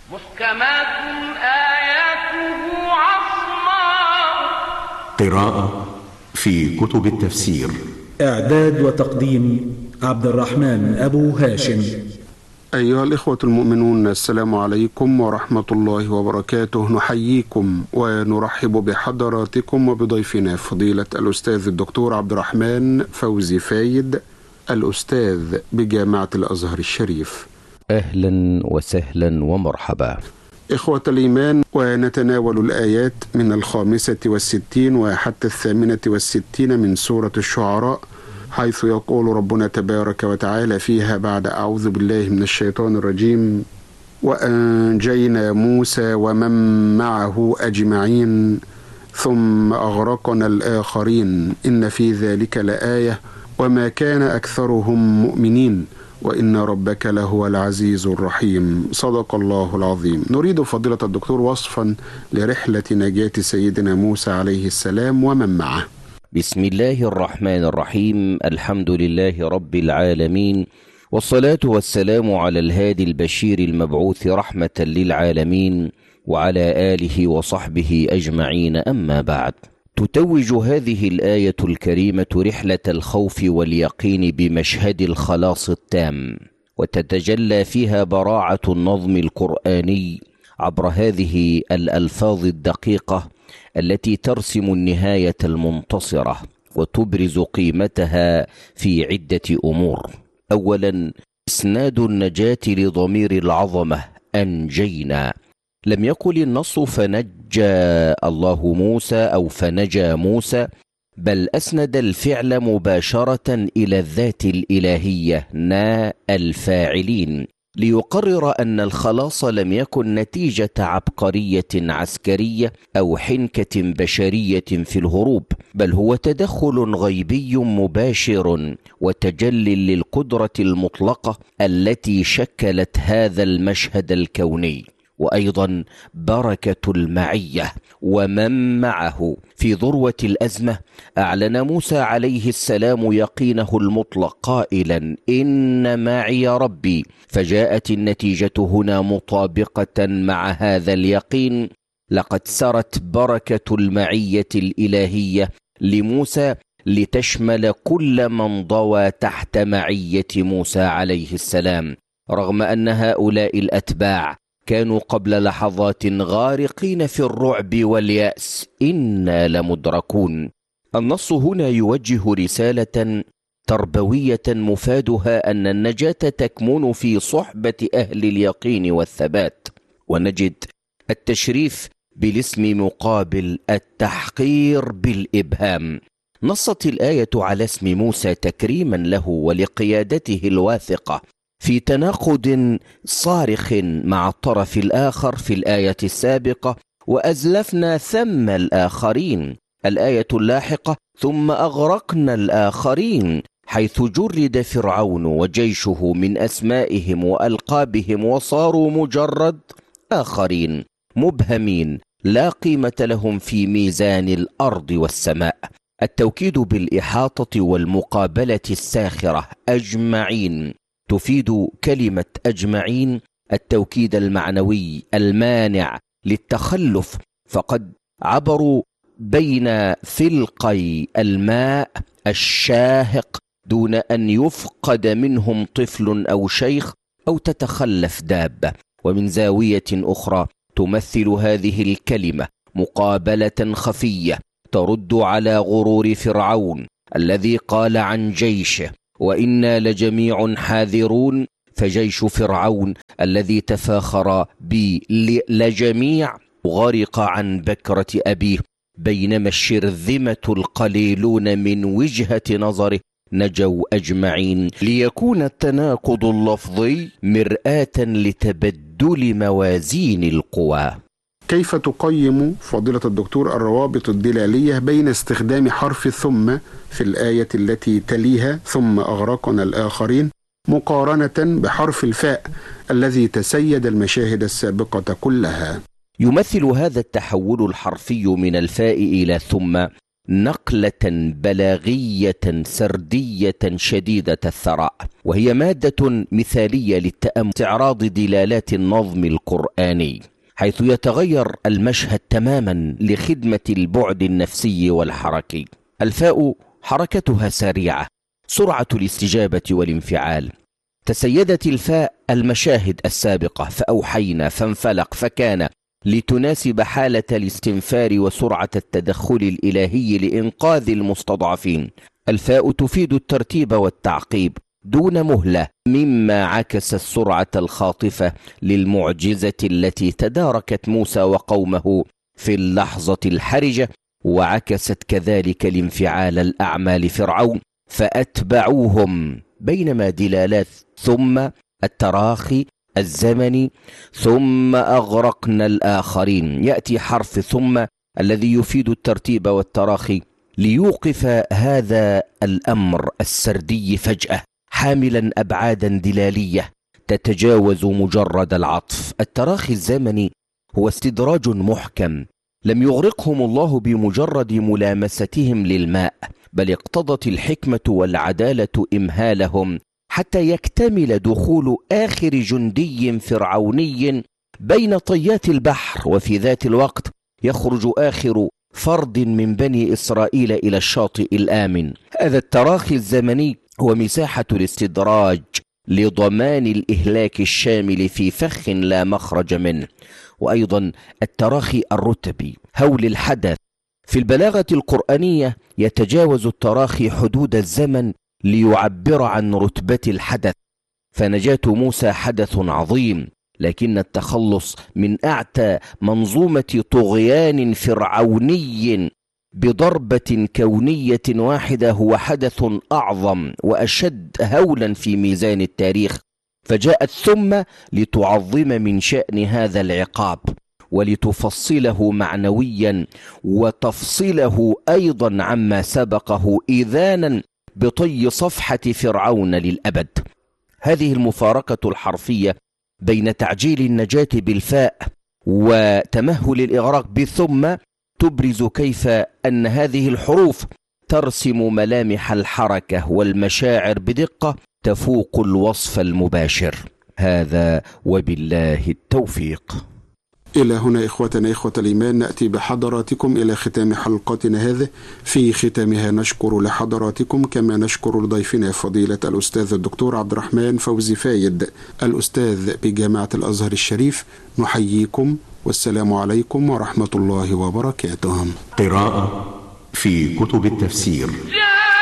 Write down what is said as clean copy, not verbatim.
محكمات آياته عصماء. قراءة في كتب التفسير. إعداد وتقديم عبد الرحمن أبو هاشم. أيها الإخوة المؤمنون، السلام عليكم ورحمة الله وبركاته. نحييكم ونرحب بحضراتكم وبضيفنا فضيلة الأستاذ الدكتور عبد الرحمن فوزي فايد، الأستاذ بجامعة الأزهر الشريف. أهلا وسهلا ومرحبا إخوة الإيمان، ونتناول الآيات من 65 وحتى 68 من سورة الشعراء، حيث يقول ربنا تبارك وتعالى فيها بعد أعوذ بالله من الشيطان الرجيم: وأنجينا موسى ومن معه أجمعين ثم أغرقنا الآخرين إن في ذلك لآية وما كان أكثرهم مؤمنين وإن ربك لهو العزيز الرحيم. صدق الله العظيم. نريد فضيلة الدكتور وصفا لرحلة نجاة سيدنا موسى عليه السلام ومن معه. بسم الله الرحمن الرحيم. الحمد لله رب العالمين، والصلاة والسلام على الهادي البشير المبعوث رحمة للعالمين وعلى آله وصحبه أجمعين. أما بعد، تتوج هذه الآية الكريمة رحلة الخوف واليقين بمشهد الخلاص التام، وتتجلى فيها براعة النظم القرآني عبر هذه الألفاظ الدقيقة التي ترسم النهاية المنتصرة وتبرز قيمتها في عدة أمور. أولا، إسناد النجاة لضمير العظمة أنجينا. لم يقل النص فنجى الله موسى أو فنجى موسى، بل أسند الفعل مباشرة إلى الذات الإلهية نا الفاعلين، ليقرر أن الخلاص لم يكن نتيجة عبقرية عسكرية أو حنكة بشرية في الهروب، بل هو تدخل غيبي مباشر وتجل للقدرة المطلقة التي شكلت هذا المشهد الكوني. وأيضا بركة المعية ومن معه. في ذروة الأزمة أعلن موسى عليه السلام يقينه المطلق قائلا: إن معي ربي. فجاءت النتيجة هنا مطابقة مع هذا اليقين. لقد سرت بركة المعية الإلهية لموسى لتشمل كل من ضوى تحت معية موسى عليه السلام، رغم أن هؤلاء الأتباع كانوا قبل لحظات غارقين في الرعب واليأس. إنا لمدركون. النص هنا يوجه رسالة تربوية مفادها أن النجاة تكمن في صحبة أهل اليقين والثبات. ونجد التشريف بالاسم مقابل التحقير بالإبهام. نصت الآية على اسم موسى تكريما له ولقيادته الواثقة، في تناقض صارخ مع الطرف الآخر في الآية السابقة: وأزلفنا ثم الآخرين. الآية اللاحقة: ثم أغرقنا الآخرين، حيث جرد فرعون وجيشه من أسمائهم وألقابهم وصاروا مجرد آخرين مبهمين لا قيمة لهم في ميزان الأرض والسماء. التوكيد بالإحاطة والمقابلة الساخرة أجمعين تفيد كلمة أجمعين التوكيد المعنوي المانع للتخلف، فقد عبروا بين فلقي الماء الشاهق دون أن يفقد منهم طفل أو شيخ أو تتخلف دابة. ومن زاوية أخرى تمثل هذه الكلمة مقابلة خفية ترد على غرور فرعون الذي قال عن جيشه: وإنا لجميع حاذرون. فجيش فرعون الذي تفاخر لجميع غرق عن بكرة أبيه، بينما الشرذمة القليلون من وجهة نظره نجوا أجمعين. ليكون التناقض اللفظي مرآة لتبدل موازين القوى. كيف تقيم فضيلة الدكتور الروابط الدلالية بين استخدام حرف ثم في الآية التي تليها ثم أغرقنا الآخرين مقارنة بحرف الفاء الذي تسيد المشاهد السابقة كلها؟ يمثل هذا التحول الحرفي من الفاء إلى ثم نقلة بلاغية سردية شديدة الثراء، وهي مادة مثالية للتأمل استعراض دلالات النظم القرآني، حيث يتغير المشهد تماما لخدمة البعد النفسي والحركي. الفاء حركتها سريعة، سرعة الاستجابة والانفعال. تسيدت الفاء المشاهد السابقة، فأوحينا، فانفلق، فكان، لتناسب حالة الاستنفار وسرعة التدخل الإلهي لإنقاذ المستضعفين. الفاء تفيد الترتيب والتعقيب دون مهلة، مما عكس السرعة الخاطفة للمعجزة التي تداركت موسى وقومه في اللحظة الحرجة، وعكست كذلك الانفعال الأعمى لفرعون فأتبعوهم، بينما دلالات ثم التراخي الزمني ثم أغرقنا الآخرين يأتي حرف ثم الذي يفيد الترتيب والتراخي ليوقف هذا الأمر السردي فجأة، حاملا أبعادا دلالية تتجاوز مجرد العطف. التراخي الزمني هو استدراج محكم لم يغرقهم الله بمجرد ملامستهم للماء، بل اقتضت الحكمة والعدالة إمهالهم حتى يكتمل دخول آخر جندي فرعوني بين طيات البحر، وفي ذات الوقت يخرج آخر فرد من بني إسرائيل إلى الشاطئ الآمن. هذا التراخي الزمني هو مساحة الاستدراج لضمان الإهلاك الشامل في فخ لا مخرج منه. وأيضا التراخي الرتبي هول الحدث. في البلاغة القرآنية يتجاوز التراخي حدود الزمن ليعبر عن رتبة الحدث، فنجاة موسى حدث عظيم، لكن التخلص من أعتى منظومة طغيان فرعوني بضربة كونية واحدة هو حدث أعظم وأشد هولا في ميزان التاريخ. فجاءت ثم لتعظم من شأن هذا العقاب ولتفصله معنويا وتفصله أيضا عما سبقه إذانا بطي صفحة فرعون للأبد. هذه المفارقة الحرفية بين تعجيل النجاة بالفاء وتمهل الإغراق بثم تبرز كيف أن هذه الحروف ترسم ملامح الحركة والمشاعر بدقة تفوق الوصف المباشر. هذا وبالله التوفيق. إلى هنا إخوتنا إخوة الإيمان نأتي بحضراتكم إلى ختام حلقتنا هذه. في ختامها نشكر لحضراتكم كما نشكر لضيفنا فضيلة الأستاذ الدكتور عبد الرحمن فوزي فايد الأستاذ بجامعة الأزهر الشريف. نحييكم والسلام عليكم ورحمة الله وبركاته. قراءة في كتب التفسير.